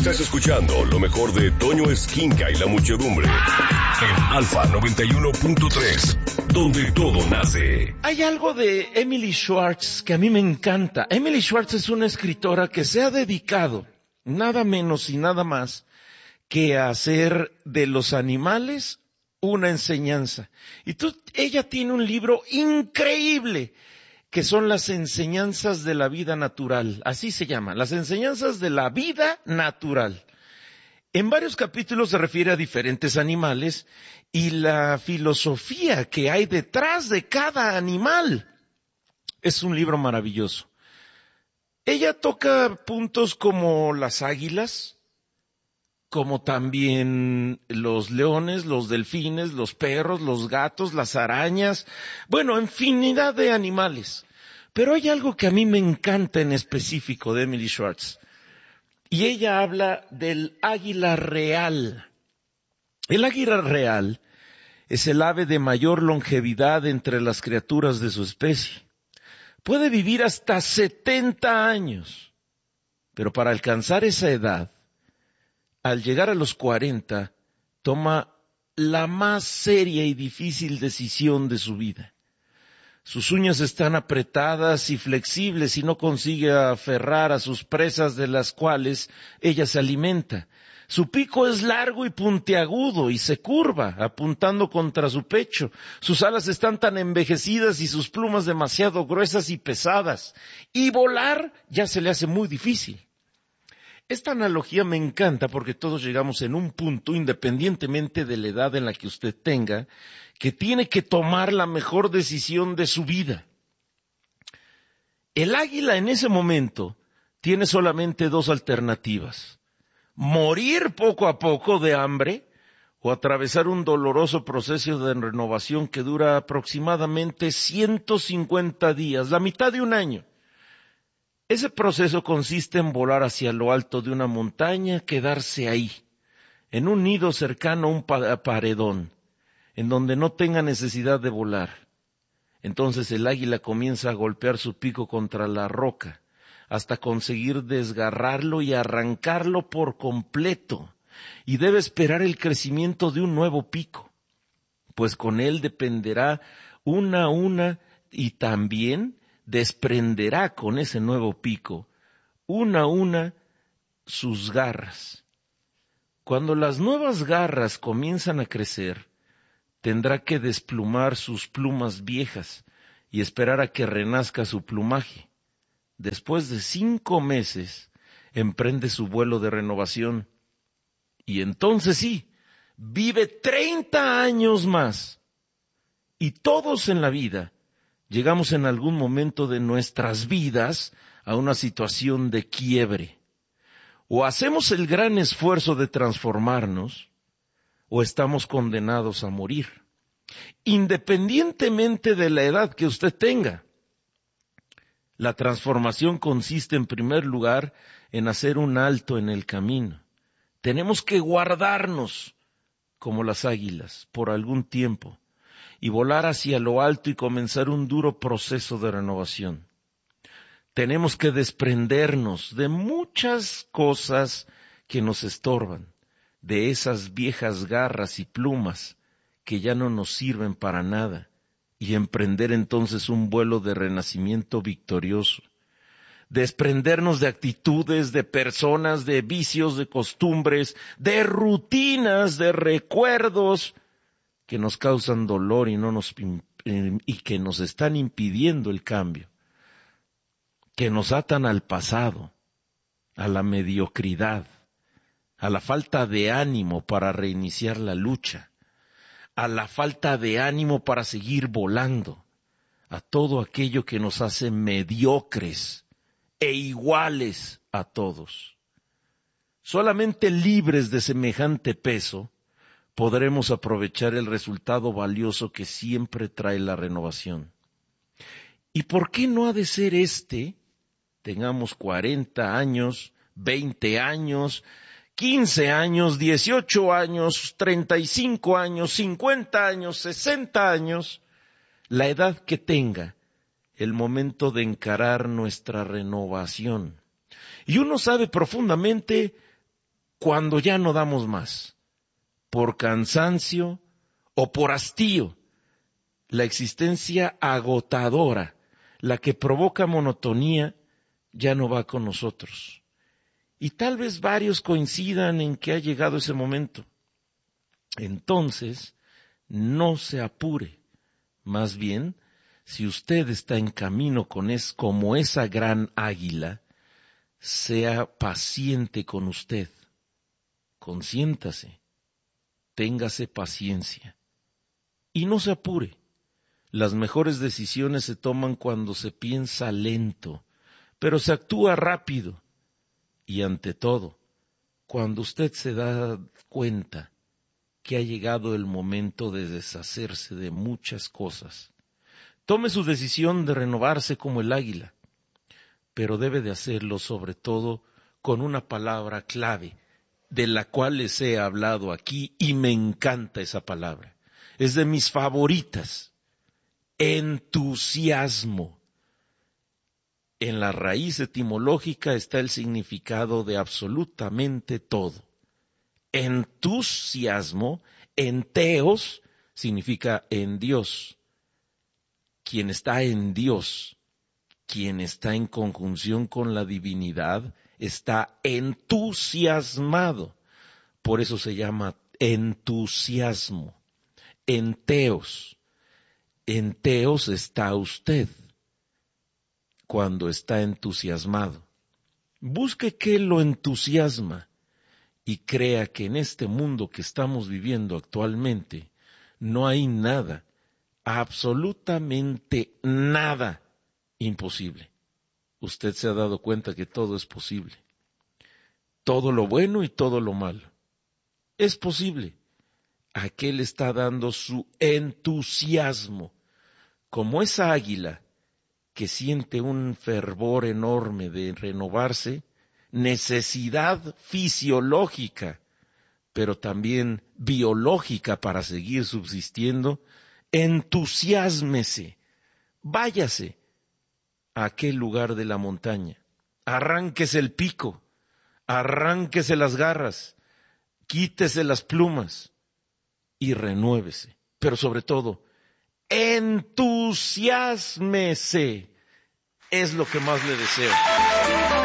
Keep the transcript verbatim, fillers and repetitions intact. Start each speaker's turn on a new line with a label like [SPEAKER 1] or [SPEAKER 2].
[SPEAKER 1] Estás escuchando lo mejor de Toño Esquinca y la muchedumbre en Alfa noventa y uno punto tres, donde todo nace.
[SPEAKER 2] Hay algo de Emily Schwartz que a mí me encanta. Emily Schwartz es una escritora que se ha dedicado nada menos y nada más que a hacer de los animales una enseñanza. Y tú, ella tiene un libro increíble que son las enseñanzas de la vida natural, así se llama, las enseñanzas de la vida natural. En varios capítulos se refiere a diferentes animales y la filosofía que hay detrás de cada animal. Es un libro maravilloso. Ella toca puntos como las águilas, como también los leones, los delfines, los perros, los gatos, las arañas, bueno, infinidad de animales. Pero hay algo que a mí me encanta en específico de Emily Schwartz. Y ella habla del águila real. El águila real es el ave de mayor longevidad entre las criaturas de su especie. Puede vivir hasta setenta años, pero para alcanzar esa edad, al llegar a los cuarenta, toma la más seria y difícil decisión de su vida. Sus uñas están apretadas y flexibles y no consigue aferrar a sus presas de las cuales ella se alimenta. Su pico es largo y puntiagudo y se curva, apuntando contra su pecho. Sus alas están tan envejecidas y sus plumas demasiado gruesas y pesadas. Y volar ya se le hace muy difícil. Esta analogía me encanta porque todos llegamos en un punto, independientemente de la edad en la que usted tenga, que tiene que tomar la mejor decisión de su vida. El águila en ese momento tiene solamente dos alternativas: morir poco a poco de hambre o atravesar un doloroso proceso de renovación que dura aproximadamente ciento cincuenta días, la mitad de un año. Ese proceso consiste en volar hacia lo alto de una montaña, quedarse ahí, en un nido cercano a un paredón, en donde no tenga necesidad de volar. Entonces el águila comienza a golpear su pico contra la roca, hasta conseguir desgarrarlo y arrancarlo por completo, y debe esperar el crecimiento de un nuevo pico, pues con él dependerá una a una y también desprenderá con ese nuevo pico, una a una, sus garras. Cuando las nuevas garras comienzan a crecer, tendrá que desplumar sus plumas viejas y esperar a que renazca su plumaje. Después de cinco meses, emprende su vuelo de renovación. Y entonces sí, vive treinta años más. Y todos en la vida llegamos en algún momento de nuestras vidas a una situación de quiebre. O hacemos el gran esfuerzo de transformarnos, o estamos condenados a morir. Independientemente de la edad que usted tenga. La transformación consiste en primer lugar en hacer un alto en el camino. Tenemos que guardarnos, como las águilas, por algún tiempo, y volar hacia lo alto y comenzar un duro proceso de renovación. Tenemos que desprendernos de muchas cosas que nos estorban, de esas viejas garras y plumas que ya no nos sirven para nada, y emprender entonces un vuelo de renacimiento victorioso. Desprendernos de actitudes, de personas, de vicios, de costumbres, de rutinas, de recuerdos que nos causan dolor y no nos y que nos están impidiendo el cambio, que nos atan al pasado, a la mediocridad, a la falta de ánimo para reiniciar la lucha, a la falta de ánimo para seguir volando, a todo aquello que nos hace mediocres e iguales a todos. Solamente libres de semejante peso podremos aprovechar el resultado valioso que siempre trae la renovación. ¿Y por qué no ha de ser este? Tengamos cuarenta años, veinte años, quince años, dieciocho años, treinta y cinco años, cincuenta años, sesenta años, la edad que tenga, el momento de encarar nuestra renovación. Y uno sabe profundamente cuando ya no damos más, por cansancio o por hastío. La existencia agotadora, la que provoca monotonía, ya no va con nosotros. Y tal vez varios coincidan en que ha llegado ese momento. Entonces, no se apure. Más bien, si usted está en camino con es como esa gran águila, sea paciente con usted. Consiéntase, téngase paciencia y no se apure. Las mejores decisiones se toman cuando se piensa lento, pero se actúa rápido. Y ante todo, cuando usted se da cuenta que ha llegado el momento de deshacerse de muchas cosas. Tome su decisión de renovarse como el águila, pero debe de hacerlo sobre todo con una palabra clave, de la cual les he hablado aquí y me encanta esa palabra. Es de mis favoritas. Entusiasmo. En la raíz etimológica está el significado de absolutamente todo. Entusiasmo, enteos, significa en Dios. Quien está en Dios, quien está en conjunción con la divinidad, está entusiasmado. Por eso se llama entusiasmo. Enteos. Enteos está usted cuando está entusiasmado. Busque qué lo entusiasma y crea que en este mundo que estamos viviendo actualmente no hay nada, absolutamente nada imposible. Usted se ha dado cuenta que todo es posible. Todo lo bueno y todo lo malo. Es posible. Aquel está dando su entusiasmo, como esa águila que siente un fervor enorme de renovarse, necesidad fisiológica, pero también biológica para seguir subsistiendo. Entusiásmese, váyase a aquel lugar de la montaña, arránquese el pico, arránquese las garras, quítese las plumas y renuévese, pero sobre todo, entusiásmese, es lo que más le deseo.